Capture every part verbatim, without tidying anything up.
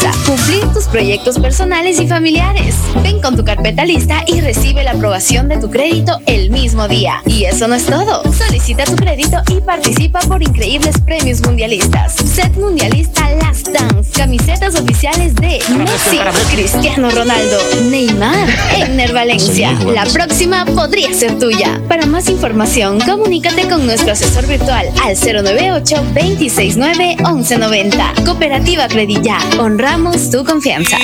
confianza. Cumplir tus proyectos personales y familiares. Ven con tu carpeta lista y recibe la aprobación de tu crédito el mismo día. Y eso no es todo. Solicita tu crédito y participa por increíbles premios mundialistas. Set mundialista Last Dance. Camisetas oficiales de Messi, Cristiano Ronaldo, Neymar, Egner Valencia. La próxima podría ser tuya. Para más información, comunícate con nuestro asesor virtual al cero nueve ocho, dos seis nueve, once noventa. Cooperativa Credilla. Honramos tu confianza.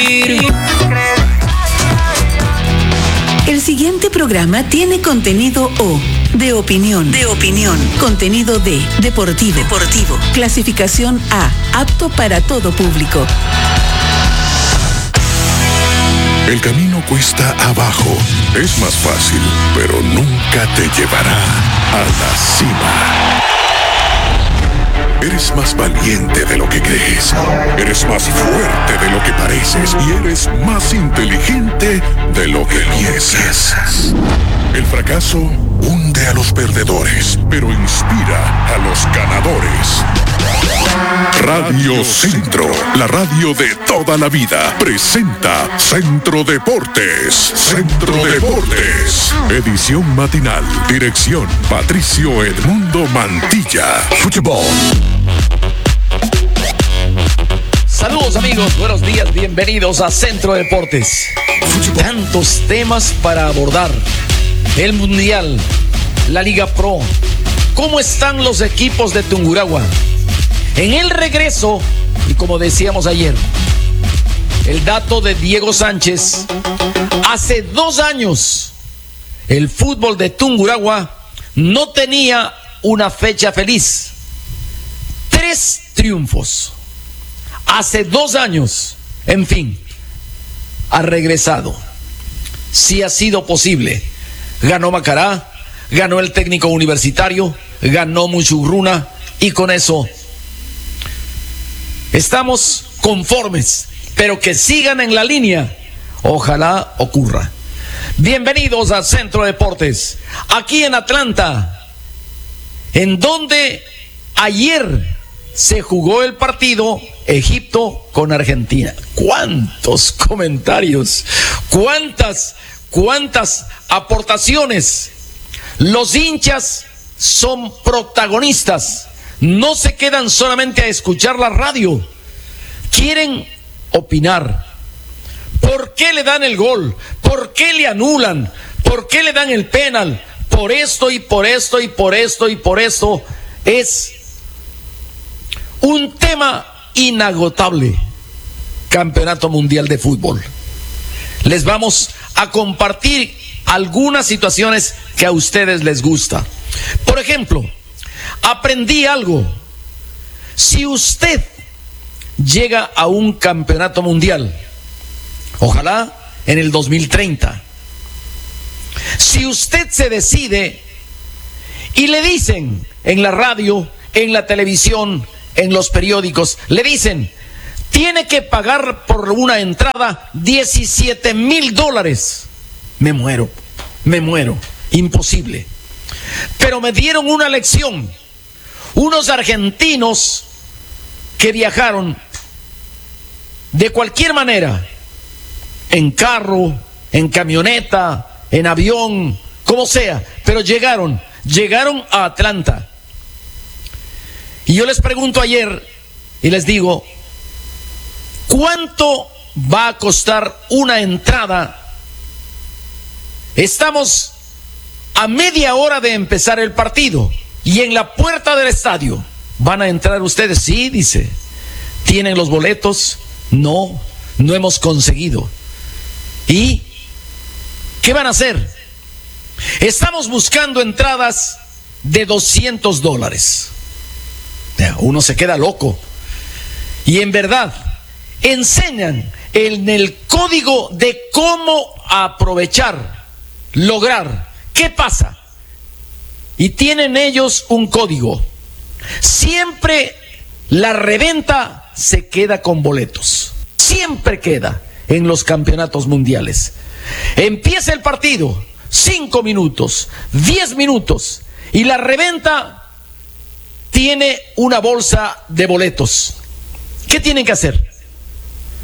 El siguiente programa tiene contenido O, de opinión, de opinión, contenido D, deportivo, deportivo, clasificación A, apto para todo público. El camino cuesta abajo, es más fácil, pero nunca te llevará a la cima. Eres más valiente de lo que crees, eres más fuerte de lo que pareces y eres más inteligente de lo que piensas. El fracaso hunde a los perdedores, pero inspira a los ganadores. Radio Centro, la radio de toda la vida, presenta Centro Deportes. Centro Deportes, edición matinal, dirección Patricio Edmundo Mantilla. Fútbol. Saludos amigos, buenos días, bienvenidos a Centro Deportes. Tantos temas para abordar. El Mundial, la Liga Pro. ¿Cómo están los equipos de Tungurahua? En el regreso, y como decíamos ayer, el dato de Diego Sánchez, hace dos años, el fútbol de Tungurahua no tenía una fecha feliz. Tres triunfos. Hace dos años, en fin, ha regresado. Sí ha sido posible. Ganó Macará, ganó el técnico universitario, ganó Muchurruna y con eso estamos conformes, pero que sigan en la línea. Ojalá ocurra. Bienvenidos a Centro Deportes, aquí en Atlanta, en donde ayer se jugó el partido Egipto con Argentina. ¿Cuántos comentarios? ¿Cuántas, cuántas aportaciones? Los hinchas son protagonistas. No se quedan solamente a escuchar la radio. Quieren opinar. ¿Por qué le dan el gol? ¿Por qué le anulan? ¿Por qué le dan el penal? Por esto y por esto y por esto y por esto. Es un tema inagotable. Campeonato Mundial de Fútbol. Les vamos a compartir algunas situaciones que a ustedes les gusta. Por ejemplo, aprendí algo. Si usted llega a un campeonato mundial, ojalá en el dos mil treinta, si usted se decide y le dicen en la radio, en la televisión, en los periódicos, le dicen, tiene que pagar por una entrada diecisiete mil dólares. Me muero, me muero, imposible. Pero me dieron una lección. Unos argentinos que viajaron de cualquier manera, en carro, en camioneta, en avión, como sea, pero llegaron, llegaron a Atlanta. Y yo les pregunto ayer y les digo, ¿cuánto va a costar una entrada? Estamos a media hora de empezar el partido y en la puerta del estadio van a entrar ustedes. Sí, dice, ¿tienen los boletos? No, no hemos conseguido. ¿Y qué van a hacer? Estamos buscando entradas de doscientos dólares. Uno se queda loco. Y en verdad, enseñan en el código de cómo aprovechar, lograr. ¿Qué pasa? Y tienen ellos un código. Siempre la reventa se queda con boletos. Siempre queda en los campeonatos mundiales. Empieza el partido, cinco minutos, diez minutos, y la reventa tiene una bolsa de boletos. ¿Qué tienen que hacer?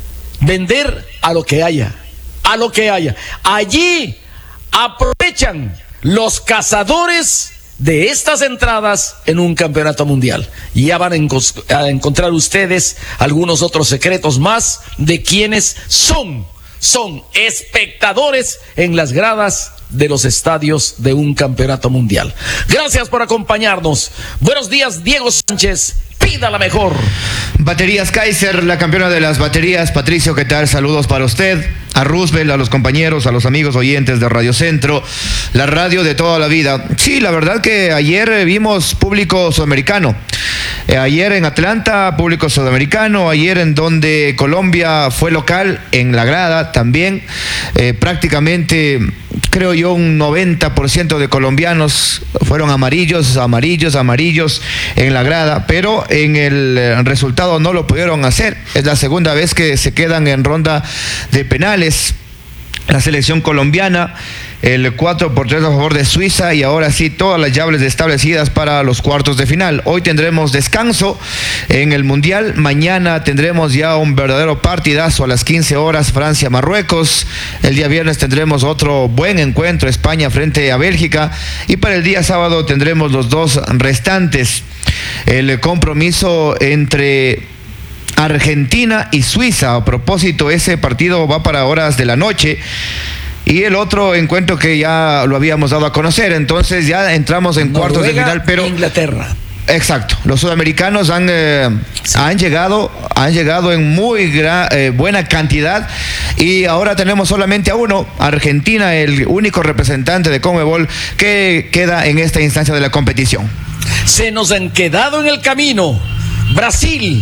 vender a lo que haya, a lo que haya. Allí aprovechan los cazadores de estas entradas en un campeonato mundial. Y ya van a, encos- a encontrar ustedes algunos otros secretos más de quienes son, son espectadores en las gradas de los estadios de un campeonato mundial. Gracias por acompañarnos. Buenos días, Diego Sánchez. Pida la mejor. Baterías Kaiser, la campeona de las baterías. Patricio, ¿qué tal? Saludos para usted, a Roosevelt, a los compañeros, a los amigos oyentes de Radio Centro, la radio de toda la vida. Sí, la verdad que ayer vimos público sudamericano. Eh, ayer en Atlanta, público sudamericano. Ayer en donde Colombia fue local, en la grada también. Eh, prácticamente, creo yo, un noventa por ciento de colombianos fueron amarillos, amarillos, amarillos en la grada, pero en el resultado no lo pudieron hacer. Es la segunda vez que se quedan en ronda de penales la selección colombiana, el cuatro por tres a favor de Suiza, y ahora sí todas las llaves establecidas para los cuartos de final. Hoy tendremos descanso en el Mundial, mañana tendremos ya un verdadero partidazo a las quince horas, Francia-Marruecos. El día viernes tendremos otro buen encuentro, España frente a Bélgica, y para el día sábado tendremos los dos restantes. El compromiso entre Argentina y Suiza. A propósito, ese partido va para horas de la noche. Y el otro encuentro que ya lo habíamos dado a conocer. Entonces ya entramos en cuartos de final, pero Inglaterra. Exacto. Los sudamericanos han, eh, sí. han llegado, han llegado en muy gra, eh, buena cantidad, y ahora tenemos solamente a uno, Argentina, el único representante de CONMEBOL que queda en esta instancia de la competición. Se nos han quedado en el camino Brasil,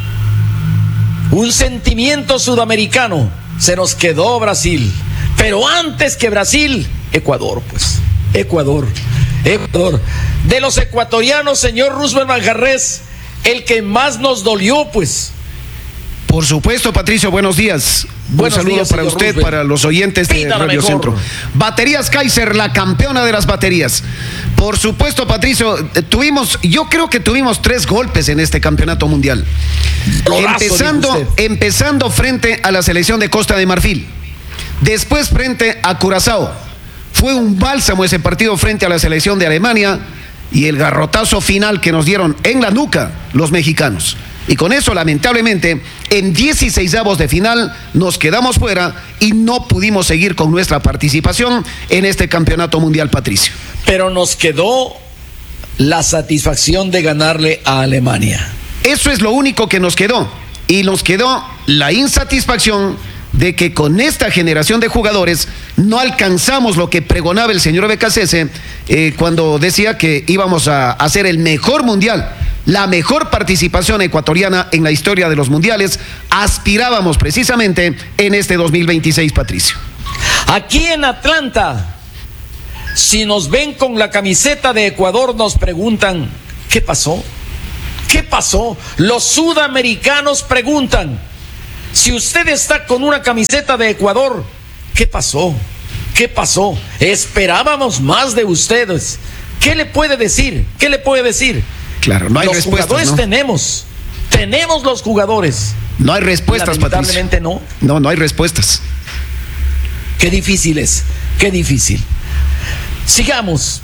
un sentimiento sudamericano. Se nos quedó Brasil, pero antes que Brasil, Ecuador, pues, Ecuador, Ecuador. De los ecuatorianos, señor Roosevelt Manjarres, el que más nos dolió, pues. Por supuesto, Patricio, buenos días. Un saludo días, para usted, Roosevelt. para los oyentes de Pídala Radio mejor. Centro. Baterías Kaiser, la campeona de las baterías. Por supuesto, Patricio, tuvimos, yo creo que tuvimos tres golpes en este campeonato mundial. Golazo, empezando, dijo usted. empezando frente a la selección de Costa de Marfil. Después frente a Curazao. Fue un bálsamo ese partido frente a la selección de Alemania, y el garrotazo final que nos dieron en la nuca los mexicanos. Y con eso, lamentablemente, en dieciseisavos de final nos quedamos fuera y no pudimos seguir con nuestra participación en este campeonato mundial, Patricio. Pero nos quedó la satisfacción de ganarle a Alemania. Eso es lo único que nos quedó. Y nos quedó la insatisfacción de que con esta generación de jugadores no alcanzamos lo que pregonaba el señor Becasese eh, cuando decía que íbamos a hacer el mejor mundial, la mejor participación ecuatoriana en la historia de los mundiales. Aspirábamos precisamente en este dos mil veintiséis, Patricio. Aquí en Atlanta, si nos ven con la camiseta de Ecuador, nos preguntan, ¿qué pasó? ¿Qué pasó? Los sudamericanos preguntan, si usted está con una camiseta de Ecuador, ¿qué pasó? ¿Qué pasó? Esperábamos más de ustedes. ¿Qué le puede decir? ¿Qué le puede decir? Claro, no hay los respuestas, jugadores ¿no? tenemos, tenemos los jugadores. No hay respuestas, Patricio. Lamentablemente no. No, no hay respuestas. Qué difícil es, qué difícil. Sigamos.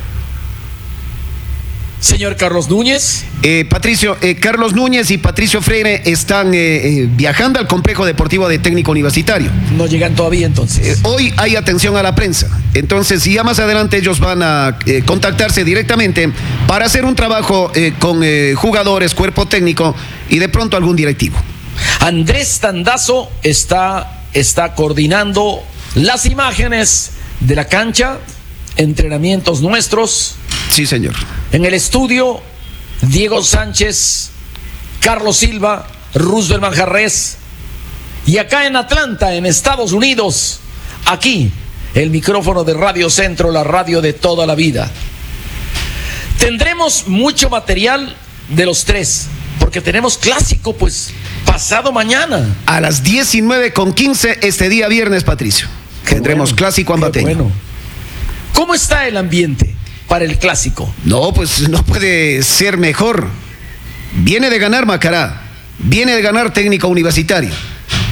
Señor Carlos Núñez. Eh, Patricio, eh, Carlos Núñez y Patricio Freire están eh, eh, viajando al complejo deportivo de Técnico Universitario. No llegan todavía entonces. Eh, hoy hay atención a la prensa. Entonces, ya más adelante ellos van a eh, contactarse directamente para hacer un trabajo eh, con eh, jugadores, cuerpo técnico y de pronto algún directivo. Andrés Tandazo está, está coordinando las imágenes de la cancha, entrenamientos nuestros. Sí, señor. En el estudio, Diego Sánchez, Carlos Silva, Roosevelt Manjarres. Y acá en Atlanta, en Estados Unidos, aquí, el micrófono de Radio Centro, la radio de toda la vida. Tendremos mucho material de los tres, porque tenemos clásico, pues, pasado mañana. A las diecinueve con quince este día viernes, Patricio. Qué Tendremos bueno, clásico qué ambateño. bueno. ¿Cómo está el ambiente para el clásico? No, pues no puede ser mejor. Viene de ganar Macará, viene de ganar Técnico Universitario.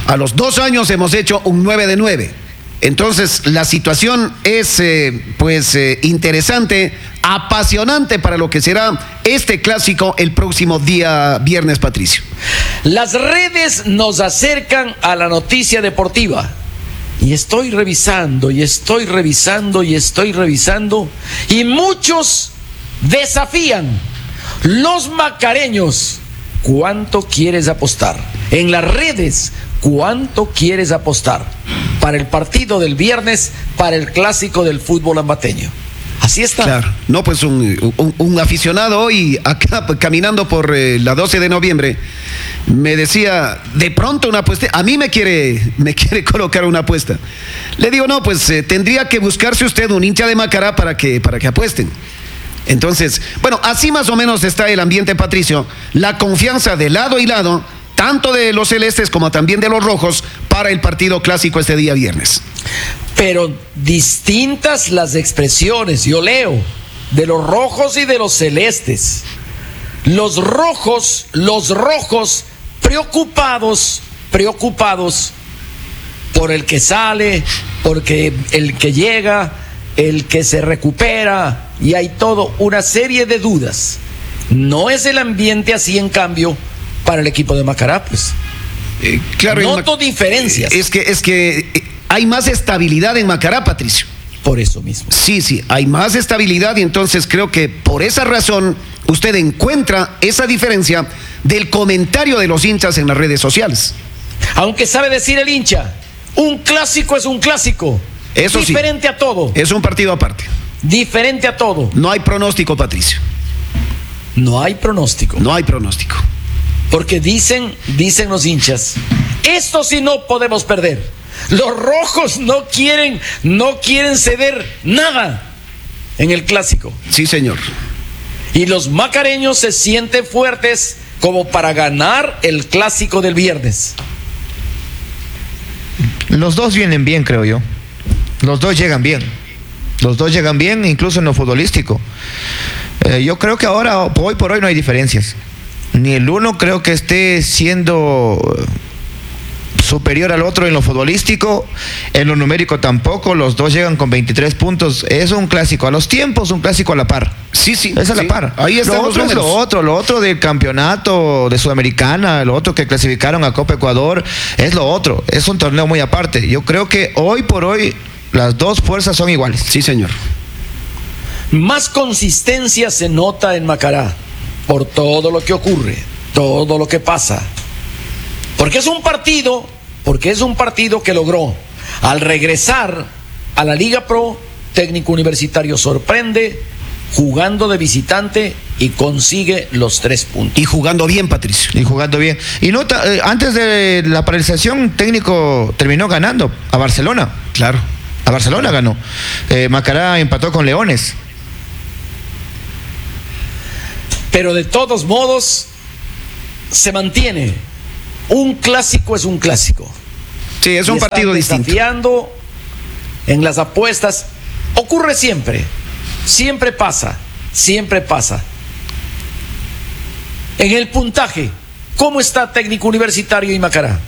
A los dos años hemos hecho un nueve de nueve. Entonces, la situación es, eh, pues, eh, interesante, apasionante para lo que será este clásico el próximo día viernes, Patricio. Las redes nos acercan a la noticia deportiva. Y estoy revisando, y estoy revisando, y estoy revisando, y muchos desafían. Los macareños, ¿cuánto quieres apostar? En las redes, ¿cuánto quieres apostar para el partido del viernes, para el clásico del fútbol ambateño? Así está. Claro. No, pues un, un, un aficionado hoy acá caminando por eh, la doce de noviembre me decía, de pronto una apuesta, a mí me quiere, me quiere colocar una apuesta. Le digo, no, pues eh, tendría que buscarse usted un hincha de Macará para que, para que apuesten. Entonces, bueno, así más o menos está el ambiente, Patricio. La confianza de lado y lado, tanto de los celestes como también de los rojos, para el partido clásico este día viernes. Pero distintas las expresiones, yo leo, de los rojos y de los celestes. Los rojos, los rojos, preocupados, preocupados por el que sale, porque el que llega, el que se recupera, y hay todo una serie de dudas. No es el ambiente así, en cambio, para el equipo de Macará, pues. Eh, claro, Noto Ma- diferencias. Es que, es que eh, hay más estabilidad en Macará, Patricio. Por eso mismo. Sí, sí, hay más estabilidad y entonces creo que por esa razón usted encuentra esa diferencia del comentario de los hinchas en las redes sociales. Aunque sabe decir el hincha, un clásico es un clásico. Eso sí. Diferente a todo. Es un partido aparte. Diferente a todo. No hay pronóstico, Patricio. No hay pronóstico. No hay pronóstico. Porque dicen, dicen los hinchas, esto sí no podemos perder. Los rojos no quieren, no quieren ceder nada en el clásico. Sí, señor. Y los macareños se sienten fuertes como para ganar el clásico del viernes. Los dos vienen bien, creo yo. Los dos llegan bien. Los dos llegan bien, incluso en lo futbolístico. Eh, yo creo que ahora, hoy por hoy, no hay diferencias. Ni el uno creo que esté siendo superior al otro en lo futbolístico, en lo numérico tampoco. Los dos llegan con veintitrés puntos. Es un clásico a los tiempos, un clásico a la par. Sí, sí. Es a la sí. par. Ahí están lo los otro es números. lo otro, lo otro del campeonato de Sudamericana, lo otro que clasificaron a Copa Ecuador, es lo otro. Es un torneo muy aparte. Yo creo que hoy por hoy las dos fuerzas son iguales. Sí, señor. Más consistencia se nota en Macará por todo lo que ocurre, todo lo que pasa. Porque es un partido, porque es un partido que logró, al regresar a la Liga Pro, Técnico Universitario sorprende jugando de visitante y consigue los tres puntos. Y jugando bien, Patricio. Y jugando bien. Y nota, eh, antes de la paralización, técnico terminó ganando a Barcelona. Claro. A Barcelona ganó. Eh, Macará empató con Leones. Pero de todos modos, se mantiene. Un clásico es un clásico. Sí, es un Y están partido distinto. desafiando en las apuestas. Ocurre siempre. Siempre pasa. Siempre pasa. En el puntaje, ¿cómo está Técnico Universitario y Macará?